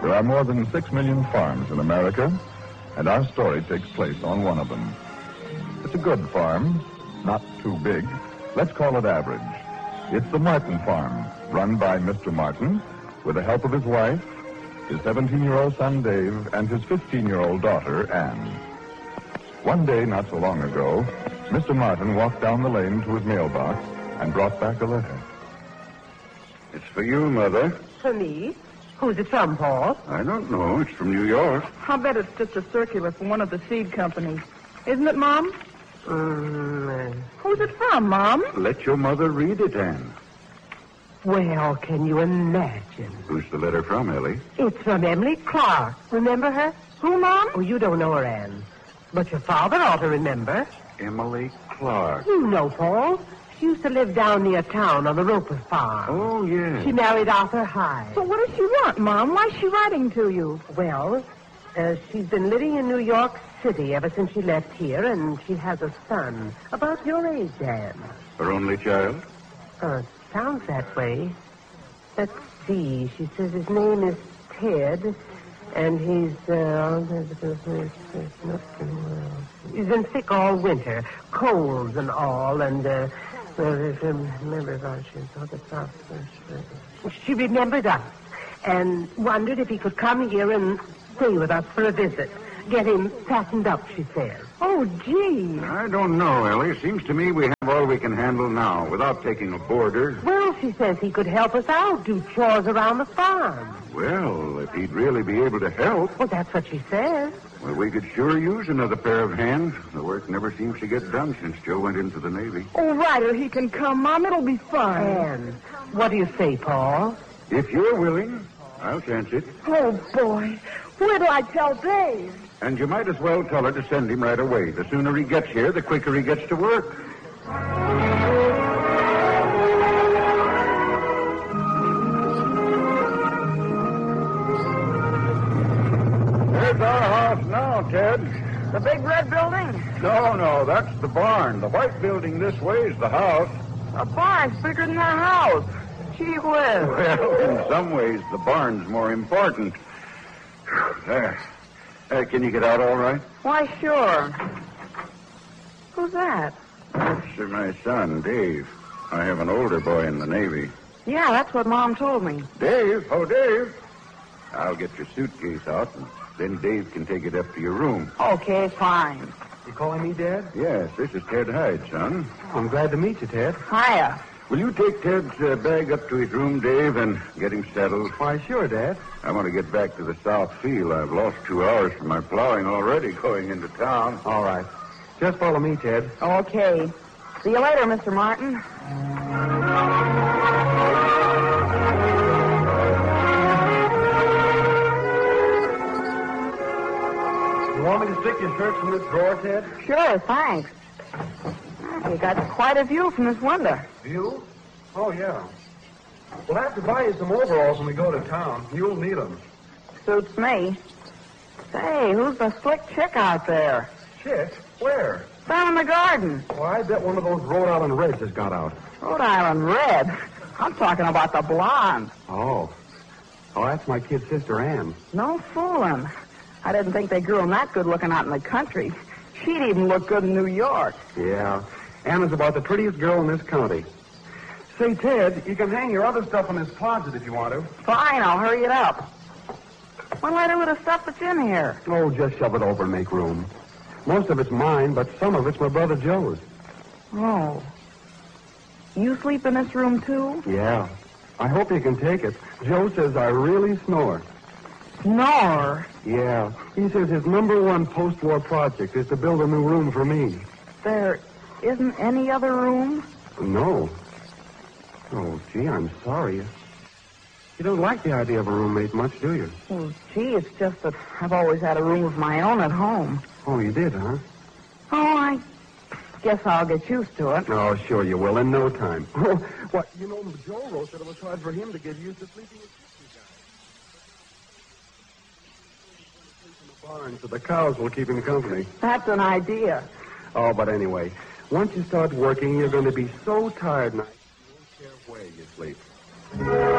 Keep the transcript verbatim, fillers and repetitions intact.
There are more than six million farms in America, and our story takes place on one of them. It's a good farm, not too big. Let's call it average. It's the Martin Farm, run by Mister Martin, with the help of his wife, his seventeen-year-old son, Dave, and his fifteen-year-old daughter, Anne. One day, not so long ago, Mister Martin walked down the lane to his mailbox and brought back a letter. It's for you, Mother. For me? Who's it from, Paul? I don't know. It's from New York. I'll bet it's just a circular from one of the seed companies. Isn't it, Mom? Mm. Who's it from, Mom? Let your mother read it, Anne. Well, can you imagine? Who's the letter from, Ellie? It's from Emily Clark. Remember her? Who, Mom? Oh, you don't know her, Anne. But your father ought to remember. Emily Clark. You know, Paul. She used to live down near town on the Roper farm. Oh, yes. She married Arthur Hyde. So what does she want, Mom? Why's she writing to you? Well, uh, she's been living in New York City ever since she left here, and she has a son. About your age, Anne. Her only child? Uh, sounds that way. Let's see. She says his name is Ted, and he's, uh... he's been sick all winter. Colds and all, and, uh... remembers us. She remembered us and wondered if he could come here and stay with us for a visit. Get him fattened up, she says. Oh, gee. I don't know, Ellie. Seems to me we have all we can handle now without taking a boarder. Well, she says he could help us out, do chores around the farm. Well, if he'd really be able to help. Well, that's what she says. Well, we could sure use another pair of hands. The work never seems to get done since Joe went into the Navy. Oh, right, or he can come, Mom. It'll be fun. And what do you say, Paul? If you're willing, I'll chance it. Oh, boy. Where do I tell Dave? And you might as well tell her to send him right away. The sooner he gets here, the quicker he gets to work. There's our house now, Ted. The big red building? No, no, that's the barn. The white building this way is the house. A barn's bigger than the house. Gee whiz. Well, in some ways, the barn's more important. There. Uh, can you get out all right? Why, sure. Who's that? That's uh, my son, Dave. I have an older boy in the Navy. Yeah, that's what Mom told me. Dave? Oh, Dave. I'll get your suitcase out, and then Dave can take it up to your room. Okay, fine. You calling me, Dad? Yes, this is Ted Hyde, son. I'm glad to meet you, Ted. Hiya. Will you take Ted's uh, bag up to his room, Dave, and get him settled? Why, sure, Dad. I want to get back to the South Field. I've lost two hours from my plowing already going into town. All right. Just follow me, Ted. Okay. See you later, Mister Martin. You want me to stick your shirts in this drawer, Ted? Sure, thanks. You got quite a view from this window. View? Oh, yeah. We'll have to buy you some overalls when we go to town. You'll need them. Suits me. Say, who's the slick chick out there? Chick? Where? Down in the garden. Well, I bet one of those Rhode Island Reds has got out. Rhode Island Red. I'm talking about the blonde. Oh. Oh, that's my kid sister, Anne. No fooling. I didn't think they grew 'em that good looking out in the country. She'd even look good in New York. Yeah. Anne is about the prettiest girl in this county. Say, Ted, you can hang your other stuff in this closet if you want to. Fine, I'll hurry it up. What'll I do with the stuff that's in here? Oh, just shove it over and make room. Most of it's mine, but some of it's my brother Joe's. Oh. You sleep in this room, too? Yeah. I hope you can take it. Joe says I really snore. Snore? Yeah. He says his number one post-war project is to build a new room for me. There isn't any other room? No. Oh, gee, I'm sorry. You don't like the idea of a roommate much, do you? Well, gee, it's just that I've always had a room of my own at home. Oh, you did, huh? Oh, I guess I'll get used to it. Oh, sure you will, in no time. Oh, what, you know, Joe wrote that it was hard for him to get used to sleeping with fifty guys. In the barn, so the cows will keep him company. That's an idea. Oh, but anyway, once you start working, you're going to be so tired, night you won't care where you sleep.